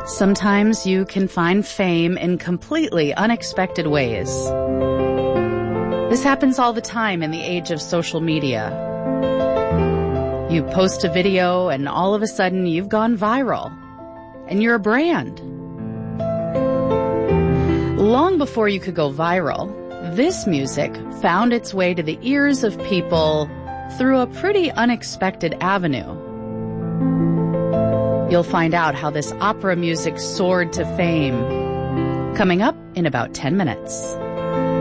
Sometimes you can find fame in completely unexpected ways. This happens all the time in the age of social media. You post a video and all of a sudden you've gone viral, and you're a brand. Long before you could go viral, this music found its way to the ears of people through a pretty unexpected avenue. You'll find out how this opera music soared to fame, coming up in about 10 minutes.